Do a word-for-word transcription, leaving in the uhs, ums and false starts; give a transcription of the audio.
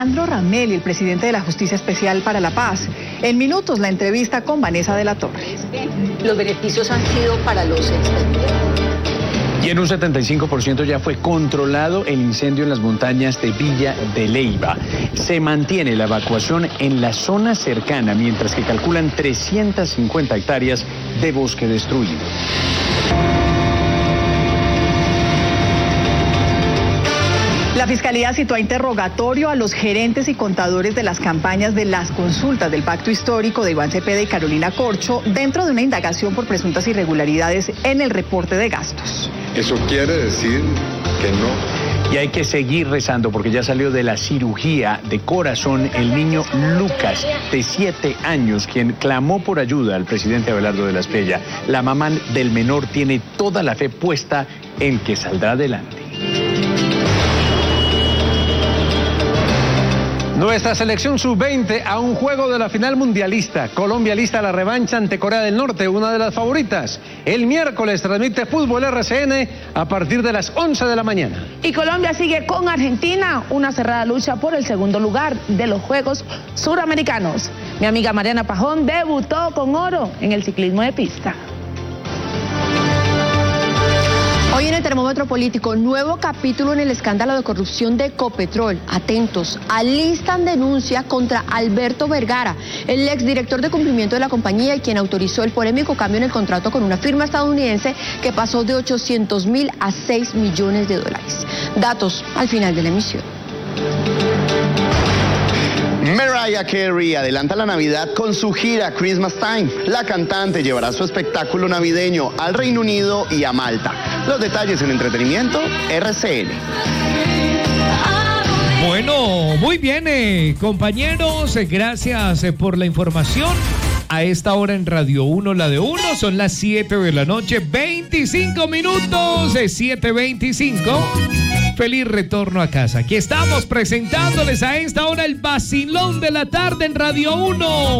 Alejandro Ramelli, el presidente de la Justicia Especial para la Paz. En minutos, la entrevista con Vanessa de la Torre. Los beneficios han sido para los extranjeros. Y en un setenta y cinco por ciento ya fue controlado el incendio en las montañas de Villa de Leyva. Se mantiene la evacuación en la zona cercana, mientras que calculan trescientas cincuenta hectáreas de bosque destruido. La Fiscalía citó a interrogatorio a los gerentes y contadores de las campañas de las consultas del Pacto Histórico de Iván Cepeda y Carolina Corcho dentro de una indagación por presuntas irregularidades en el reporte de gastos. Eso quiere decir que no. Y hay que seguir rezando porque ya salió de la cirugía de corazón el niño Lucas, de siete años, quien clamó por ayuda al presidente Abelardo de la Espriella. La mamá del menor tiene toda la fe puesta en que saldrá adelante. Nuestra selección sub veinte a un juego de la final mundialista. Colombia lista a la revancha ante Corea del Norte, una de las favoritas. El miércoles transmite Fútbol R C N a partir de las once de la mañana. Y Colombia sigue con Argentina, una cerrada lucha por el segundo lugar de los Juegos Suramericanos. Mi amiga Mariana Pajón debutó con oro en el ciclismo de pista. Hoy en el termómetro político, nuevo capítulo en el escándalo de corrupción de Ecopetrol. Atentos, alistan denuncia contra Alberto Vergara, el exdirector de cumplimiento de la compañía y quien autorizó el polémico cambio en el contrato con una firma estadounidense que pasó de ochocientos mil a seis millones de dólares. Datos al final de la emisión. Mariah Carey adelanta la Navidad con su gira Christmas Time. La cantante llevará su espectáculo navideño al Reino Unido y a Malta. Los detalles en entretenimiento R C N. Bueno, muy bien, eh, compañeros, eh, gracias eh, por la información. A esta hora en Radio uno, la de uno, son las siete de la noche, veinticinco minutos, de siete veinticinco. Feliz retorno a casa. Aquí estamos presentándoles a esta hora el vacilón de la tarde en Radio uno.